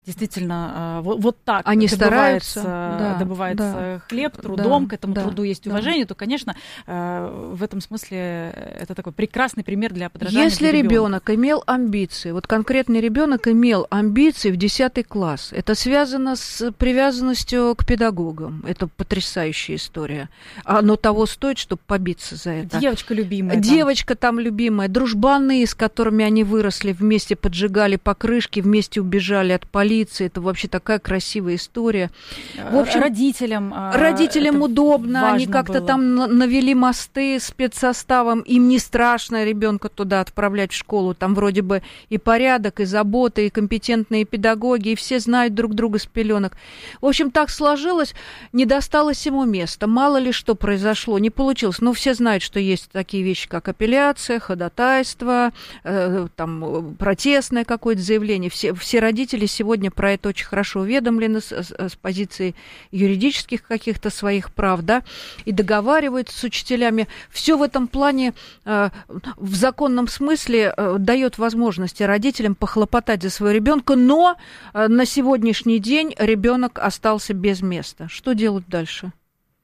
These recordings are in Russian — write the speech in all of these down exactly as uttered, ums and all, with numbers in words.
Действительно, вот, вот так Они добывается, стараются, да, добывается да, хлеб трудом, да, к этому да, труду есть да. уважение, то, конечно, в этом смысле это такой прекрасный пример для подражания. Если ребенок имел амбиции, вот конкретный ребенок имел амбиции в десятый класс, это связано с привязанностью к педагогам. Это потрясающая история. Оно того стоит, чтобы побиться за это. Девочка любимая. Девочка там, там любимая, дружбаны, с которыми они выросли, вместе поджигали покрышки, вместе убежали от полиции. Это вообще такая красивая история. В общем, родителям, родителям удобно, они как-то было. Там навели мосты спецсоставом, им не страшно ребенка туда отправлять в школу, там вроде бы и порядок, и забота, и компетентные педагоги, и все знают друг друга с пеленок. В общем, так сложилось, не досталось ему места, мало ли что произошло, не получилось. Но все знают, что есть такие вещи, как апелляция, ходатайство, э, там, протестное какое-то заявление. Все, все родители сегодня про это очень хорошо уведомлены с, с, с позиции юридических каких-то своих прав, да, и договариваются с учителями. Все в этом плане э, в законном смысле э, дает возможности родителям похлопотать за своего ребенка, но э, на сегодняшний день ребенок остался без места. Что делать дальше?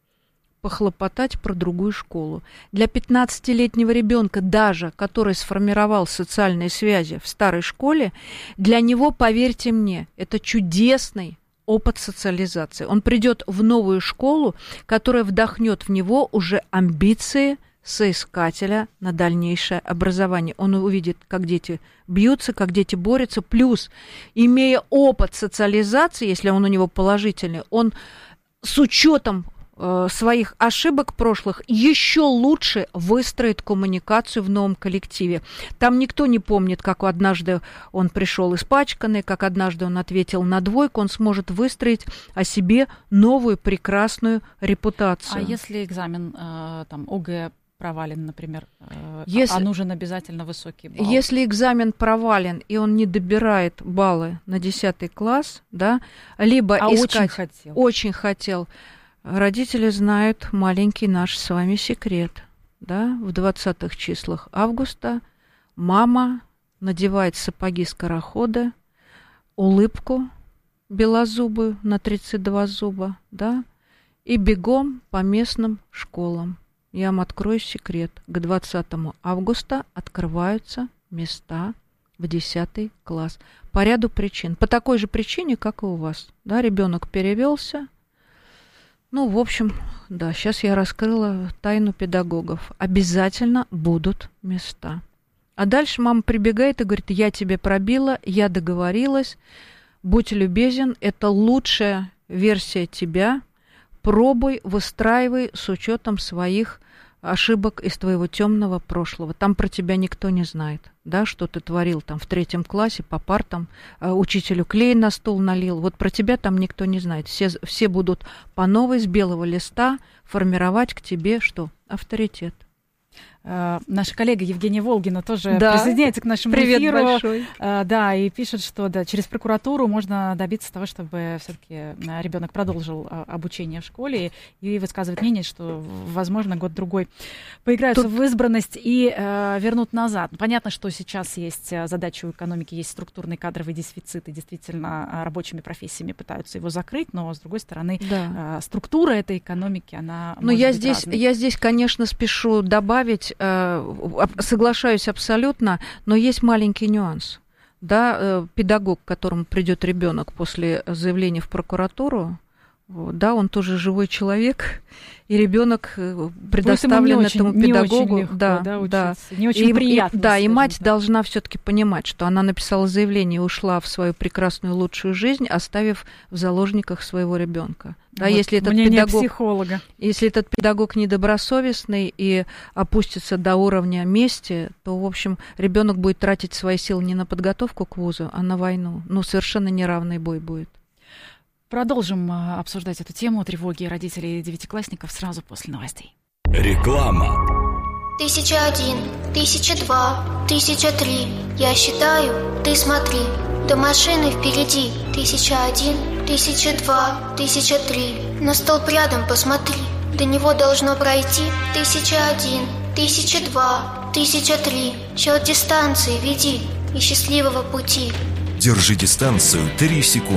Похлопотать про другую школу. Для пятнадцатилетнего ребенка, даже который сформировал социальные связи в старой школе, для него, поверьте мне, это чудесный опыт социализации. Он придет в новую школу, которая вдохнет в него уже амбиции соискателя на дальнейшее образование. Он увидит, как дети бьются, как дети борются, плюс, имея опыт социализации, если он у него положительный, он с учетом своих ошибок прошлых еще лучше выстроит коммуникацию в новом коллективе. Там никто не помнит, как однажды он пришел испачканный, как однажды он ответил на двойку, он сможет выстроить о себе новую прекрасную репутацию. А если экзамен там ОГЭ провален, например, если, а нужен обязательно высокий балл? Если экзамен провален, и он не добирает баллы на десятый класс, да, либо а искать... очень хотел. Очень хотел. Родители знают маленький наш с вами секрет, да, в двадцатых числах августа мама надевает сапоги скорохода, улыбку белозубую на тридцать два зуба, да, и бегом по местным школам. Я вам открою секрет. К двадцатому августа открываются места в десятый класс. По ряду причин. По такой же причине, как и у вас. Да, ребенок перевелся. Ну, в общем, да, сейчас я раскрыла тайну педагогов. Обязательно будут места. А дальше мама прибегает и говорит: я тебе пробила, я договорилась, будь любезен, это лучшая версия тебя, пробуй, выстраивай с учетом своих ошибок из твоего темного прошлого. Там про тебя никто не знает, да, что ты творил там в третьем классе по партам, э, учителю клей на стол налил. Вот про тебя там никто не знает. Все, все будут по новой с белого листа формировать к тебе что? Авторитет. Uh, наша коллега Евгения Волгина тоже да. присоединяется к нашему Привет эфиру. большой. Uh, да, и пишет, что да, через прокуратуру можно добиться того, чтобы все-таки ребенок продолжил uh, обучение в школе, и высказывает мнение, что, возможно, год-другой поиграются Тут... в избранность и uh, вернут назад. Понятно, что сейчас есть задача у экономики, есть структурный кадровый дефицит, и действительно рабочими профессиями пытаются его закрыть, но, с другой стороны, да. uh, структура этой экономики, она но может я быть здесь, разной. я здесь, конечно, спешу добавить, соглашаюсь абсолютно, но есть маленький нюанс. Да, педагог, к которому придет ребенок после заявления в прокуратуру, да, он тоже живой человек, и ребенок предоставлен очень, этому педагогу. Легко, да, да, да. Не очень и, приятно. И, да, и мать так. должна все-таки понимать, что она написала заявление и ушла в свою прекрасную лучшую жизнь, оставив в заложниках своего ребенка. Да, вот если этот мнение педагог, психолога. Если этот педагог недобросовестный и опустится до уровня мести, то, в общем, ребенок будет тратить свои силы не на подготовку к вузу, а на войну. Ну, совершенно неравный бой будет. Продолжим обсуждать эту тему тревоги родителей девятиклассников сразу после новостей. Реклама. Тысяча один, тысяча два, тысяча три. Я считаю, ты смотри. До машины впереди. Тысяча один, тысяча два, тысяча три. На столб рядом посмотри. До него должно пройти. Тысяча один, тысяча два, тысяча три. Счет дистанции веди и счастливого пути. Держи дистанцию три секунды.